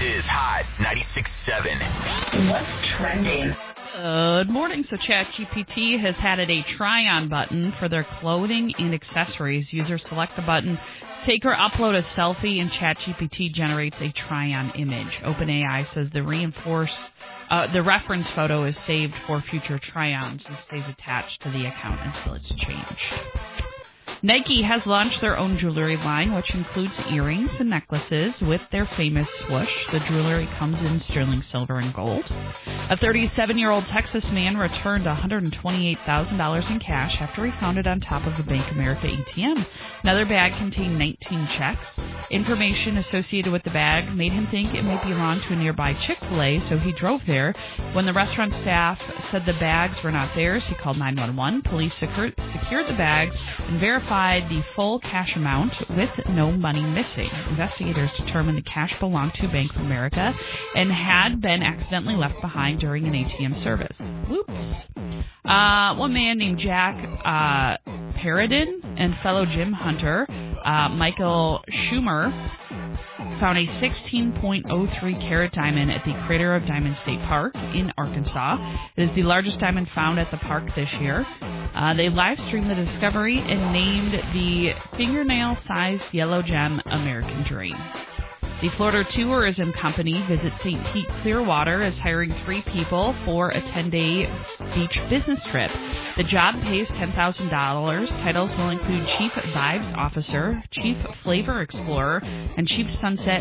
is Hot 96.7. What's trending? Good morning. So ChatGPT has added a try-on button for their clothing and accessories. Users select the button, take or upload a selfie, and ChatGPT generates a try-on image. OpenAI says the reference photo is saved for future try-ons and stays attached to the account until it's changed. Nike has launched their own jewelry line, which includes earrings and necklaces with their famous swoosh. The jewelry comes in sterling silver and gold. A 37-year-old Texas man returned $128,000 in cash after he found it on top of a Bank of America ATM. Another bag contained 19 checks. Information associated with the bag made him think it might belong to a nearby Chick-fil-A, so he drove there. When the restaurant staff said the bags were not theirs, he called 911. Police secured the bags and verified the full cash amount with no money missing. Investigators determined the cash belonged to Bank of America and had been accidentally left behind during an ATM service. Whoops. One man named Jack Paradin and fellow gym hunter Michael Schumer found a 16.03 carat diamond at the Crater of Diamond State Park in Arkansas. It is the largest diamond found at the park this year. They live-streamed the discovery and named the fingernail-sized yellow gem American Dream. The Florida Tourism Company Visit St. Pete Clearwater is hiring 3 people for a 10-day beach business trip. The job pays $10,000. Titles will include Chief Vibes Officer, Chief Flavor Explorer, and Chief Sunset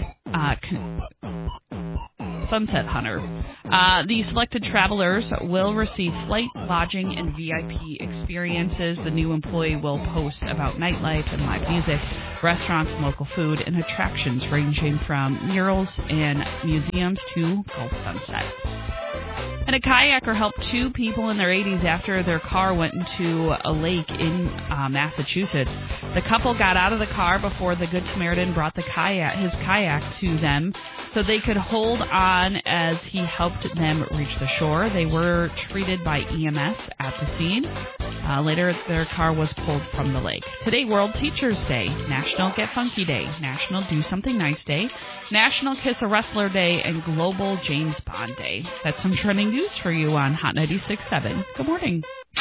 Hunter. The selected travelers will receive flight, lodging, and VIP experiences. The new employee will post about nightlife and live music, restaurants and local food, and attractions ranging from murals and museums to Gulf sunsets. And a kayaker helped 2 people in their 80s after their car went into a lake in Massachusetts. The couple got out of the car before the Good Samaritan brought his kayak to them so they could hold on as he helped them reach the shore. They were treated by EMS at the scene. Later, their car was pulled from the lake. Today, World Teachers Day, National Get Funky Day, National Do Something Nice Day, National Kiss a Wrestler Day, and Global James Bond Day. That's some trending news for you on Hot 96.7. Good morning.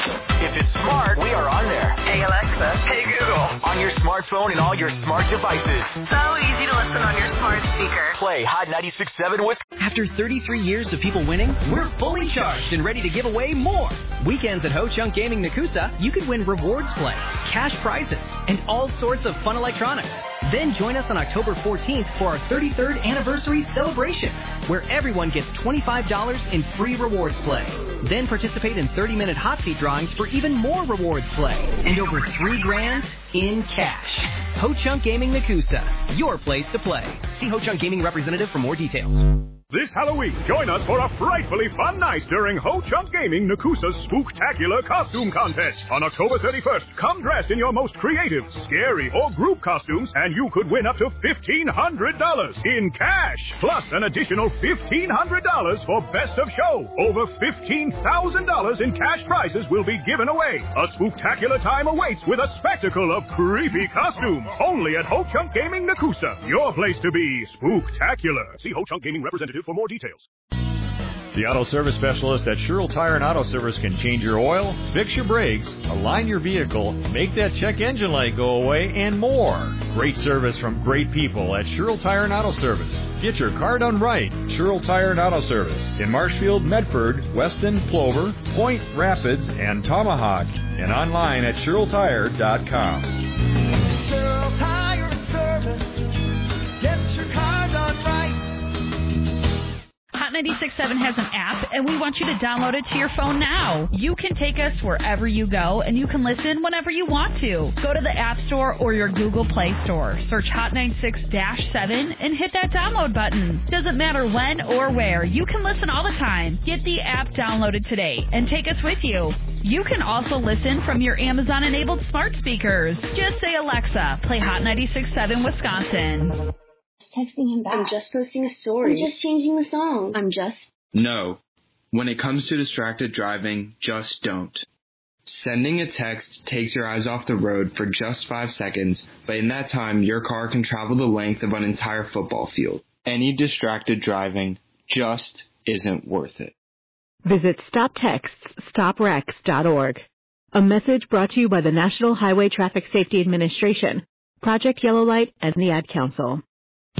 If it's smart, we are on there. Hey, Alexa. Hey, Google. On your smartphone and all your smart devices. So easy to listen on your smart speaker. Play Hot 96.7 with... After 33 years of people winning, we're fully charged and ready to give away more. Weekends at Ho Chunk Gaming Nakusa, you could win rewards play, cash prizes, and all sorts of fun electronics. Then join us on October 14th for our 33rd anniversary celebration, where everyone gets $25 in free rewards play. Then participate in 30-minute hot seat drawings for even more rewards play and over $3,000 in cash. Ho Chunk Gaming Nakusa, your place to play. See Ho Chunk Gaming representative for more details. This Halloween, join us for a frightfully fun night during Ho Chunk Gaming Nakusa's Spooktacular Costume Contest. On October 31st, come dressed in your most creative, scary, or group costumes, and you could win up to $1,500 in cash, plus an additional $1,500 for Best of Show. Over $15,000 in cash prizes will be given away. A spooktacular time awaits with a spectacle of creepy costumes. Only at Ho Chunk Gaming Nakusa, your place to be spooktacular. See Ho Chunk Gaming representative for more details. The Auto Service Specialist at Sherrill Tire and Auto Service can change your oil, fix your brakes, align your vehicle, make that check engine light go away, and more. Great service from great people at Sherrill Tire and Auto Service. Get your car done right. Sherrill Tire and Auto Service in Marshfield, Medford, Weston, Plover, Point, Rapids, and Tomahawk. And online at SherrillTire.com. Sherrill Tire and Service. Get your car done right. Hot 96.7 has an app, and we want you to download it to your phone now. You can take us wherever you go, and you can listen whenever you want to. Go to the App Store or your Google Play Store. Search Hot 96-7 and hit that download button. Doesn't matter when or where. You can listen all the time. Get the app downloaded today and take us with you. You can also listen from your Amazon-enabled smart speakers. Just say, Alexa, play Hot 96.7 Wisconsin. Texting him back. I'm just posting a story. I'm just changing the song. No. When it comes to distracted driving, just don't. Sending a text takes your eyes off the road for just 5 seconds, but in that time, your car can travel the length of an entire football field. Any distracted driving just isn't worth it. Visit StopTextsStopWrecks.org. A message brought to you by the National Highway Traffic Safety Administration, Project Yellow Light, and the Ad Council.